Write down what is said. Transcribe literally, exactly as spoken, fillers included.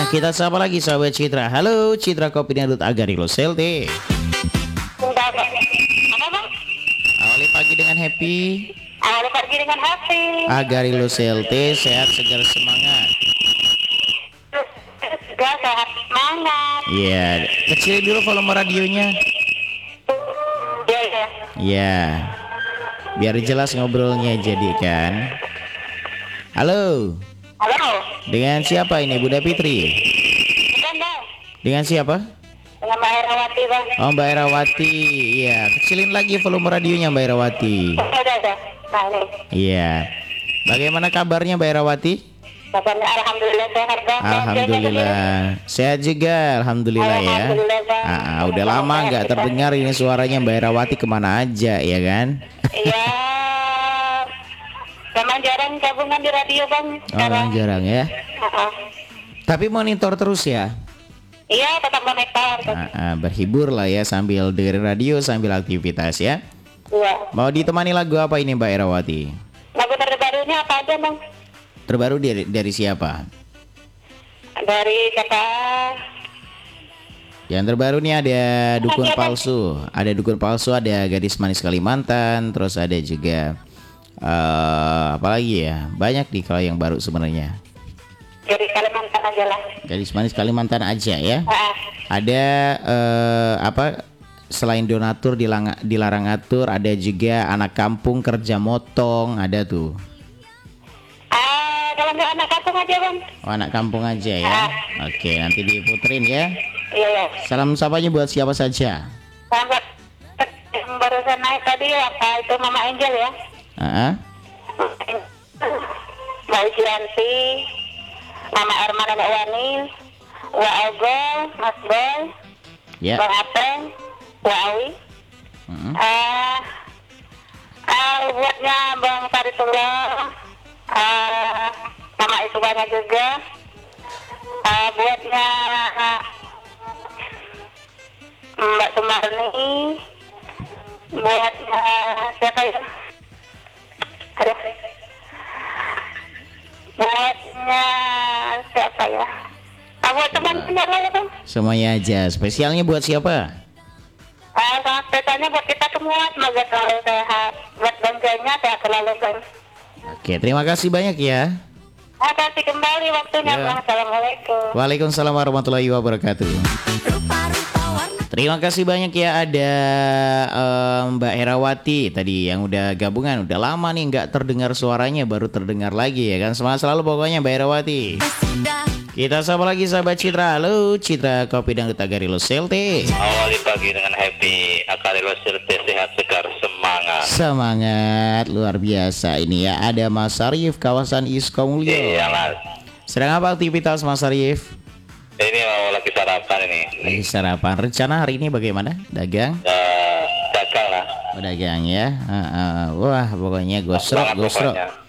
Kita sapa lagi sahabat Citra. Halo Citra Kopi Dangdut Agarillo Selte. Apa bang? Awali pagi dengan happy. Awali pagi dengan happy. Agarillo Selte, sehat segar semangat. Juga sehat semangat. Iya, kecilin dulu volume radionya. Iya ya. Iya. Biar jelas ngobrolnya jadi kan. Halo. Halo. Dengan siapa ini Bunda Fitri? Bukan bang. Dengan siapa? Dengan Mbak Herawati bang. Oh Mbak Erawati. Iya, kecilin lagi volume radionya Mbak Erawati. Udah udah. Nah ini. Iya. Bagaimana kabarnya Mbak Erawati? Kabarnya alhamdulillah sehat bang. Alhamdulillah. Sehat juga, alhamdulillah ya. Alhamdulillah, Bang. Ah, ah, udah lama nggak terdengar ini suaranya Mbak Erawati kemana aja ya kan? Iya. Memang jarang gabungan di radio bang. Orang jarang ya. Uh-uh. Tapi monitor terus ya. Iya tetap monitor. Ah, ah, berhibur lah ya sambil dengerin radio sambil aktivitas ya. Iya. Mau ditemani lagu apa ini Mbak Erawati? Lagu terbarunya apa aja bang? Terbaru dari dari siapa? Dari siapa? Yang terbaru nih ada Dukun Siapa? Palsu, ada Dukun Palsu, ada Gadis Manis Kalimantan, terus ada juga eh apa lagi ya? Banyak nih kalau yang baru sebenarnya. Dari Kalimantan aja lah. Gadis Manis Kalimantan aja ya. Ah, Ada eh apa? Selain donatur dilang, dilarang atur, ada juga anak kampung kerja motong, ada tuh. ah, kalau nggak anak kampung aja bang. Oh, anak kampung aja ya. Oke, nanti diputerin ya. Iya ya. Salam sapanya buat siapa saja? Sampai yang barusan naik tadi apa itu Mama Angel ya? Ah, Mbak Ujianti, Mama Erma dan Mbak Wani, Mbak Ogol, Mas Boy, ya. Bang Apeng, Mbak Awi. Mm-mm. Ah, ah, buatnya Bang Faridullah, ah, Mama Isubanya juga, ah, buatnya ah, Mbak Sumarni, buatnya siapa ya? Aduh. Buatnya siapa ya? Ah, buat teman-teman lah bang. Semuanya aja. Spesialnya buat siapa? Ah, sangat spesialnya buat kita semua, semoga selalu sehat. Buat bangkainya sehat selalu bang. Oke, terima kasih banyak ya. Ah, kasih kembali waktunya Ya. bang. Assalamualaikum. Waalaikumsalam warahmatullahi wabarakatuh. Terima kasih banyak ya, ada eh, Mbak Herawati tadi yang udah gabungan. Udah lama nih nggak terdengar suaranya, baru terdengar lagi ya kan. Semangat selalu pokoknya Mbak Herawati. Kita sapa lagi sahabat Citra. Halo Citra Kopi Dangdut Agarillo Selte. Awali pagi dengan happy, Agarillo Selte sehat segar semangat. Semangat luar biasa ini ya. Ada Mas Arif kawasan Iskomulyo. Iya mas, Sedang apa aktivitas Mas Arif? ini mau lagi sarapan ini. Lagi sarapan. Rencana hari ini bagaimana? Dagang? Uh, dagang lah. Oh, dagang ya. Ah, ah. Wah pokoknya gosrok Semangat gosrok. pokoknya.